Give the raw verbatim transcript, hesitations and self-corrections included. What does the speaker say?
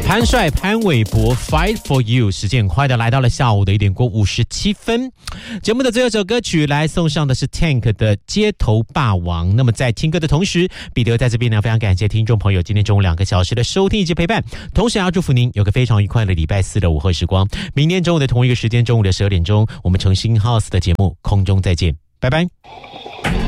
潘帅、潘玮柏 Fight for You， 时间很快的来到了下午的一点过五十七分。节目的最后一首歌曲来送上的是 Tank 的《街头霸王》。那么在听歌的同时，彼得在这边呢非常感谢听众朋友今天中午两个小时的收听以及陪伴，同时要祝福您有个非常愉快的礼拜四的午后时光。明天中午的同一个时间，中午的十二点钟，我们重新 House 的节目空中再见，拜拜。